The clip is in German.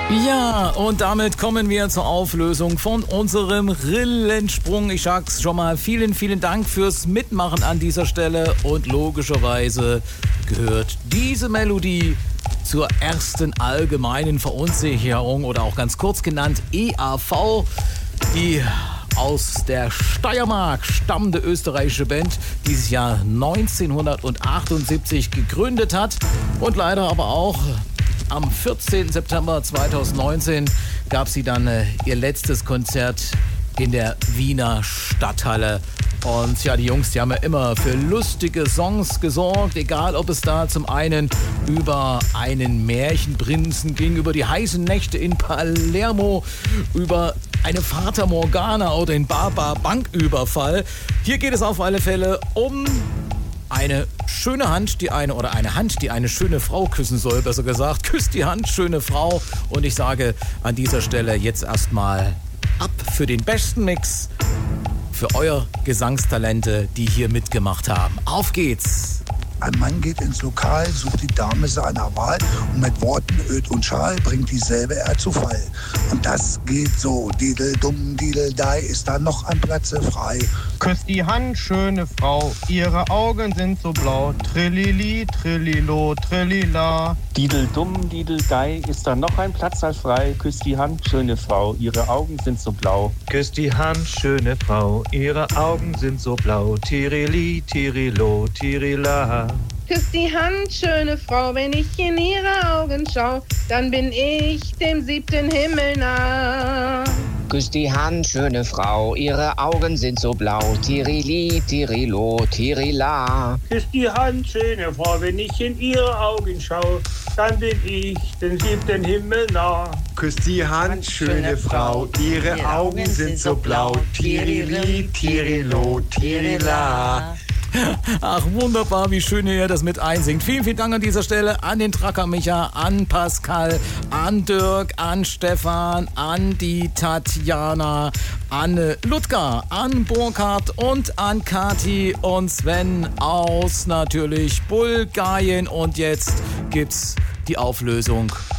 Ja, und damit kommen wir zur Auflösung von unserem Rillensprung. Ich sag's schon mal, vielen, vielen Dank fürs Mitmachen an dieser Stelle. Und logischerweise gehört diese Melodie zur ersten allgemeinen Verunsicherung oder auch ganz kurz genannt EAV, die aus der Steiermark stammende österreichische Band, die sich ja 1978 gegründet hat und leider aber auch am 14. September 2019 gab sie dann ihr letztes Konzert in der Wiener Stadthalle. Und ja, die Jungs, die haben ja immer für lustige Songs gesorgt, egal ob es da zum einen über einen Märchenprinzen ging, über die heißen Nächte in Palermo, über eine Fata Morgana oder den Banküberfall. Hier geht es auf alle Fälle um eine schöne Hand, die eine Hand, die eine schöne Frau küssen soll, besser gesagt. Küsst die Hand, schöne Frau. Und ich sage an dieser Stelle jetzt erstmal ab für den besten Mix, für euer Gesangstalente, die hier mitgemacht haben. Auf geht's! Ein Mann geht ins Lokal, sucht die Dame seiner Wahl und mit Worten Öd und Schal bringt dieselbe er zu Fall. Und das geht so, Didel-Dumm, Didel-Dei, ist da noch ein Platze frei. Küsst die Hand, schöne Frau, ihre Augen sind so blau, Trillili, Trillilo, Trillila. Didel-Dumm, Didel-Dei, ist da noch ein Platz frei. Küsst die Hand, schöne Frau, ihre Augen sind so blau. Küsst die Hand, schöne Frau, ihre Augen sind so blau, Tirili, Tirilo, Tirila. Küsst die Hand, schöne Frau, wenn ich in ihre Augen schau, dann bin ich dem 7. Himmel nah. Küsst die Hand, schöne Frau, ihre Augen sind so blau, Tirili, Tirilo, Tirila. Küsst die Hand, schöne Frau, wenn ich in ihre Augen schau, dann bin ich dem 7. Himmel nah. Küsst die Hand, schöne Frau, ihre Augen sind so blau, Tirili, Tirilo, Tirila. Ach, wunderbar, wie schön ihr das mit einsingt. Vielen, vielen Dank an dieser Stelle an den Tracker Micha, an Pascal, an Dirk, an Stefan, an die Tatjana, an Ludger, an Burkhard und an Kati und Sven aus natürlich Bulgarien. Und jetzt gibt's die Auflösung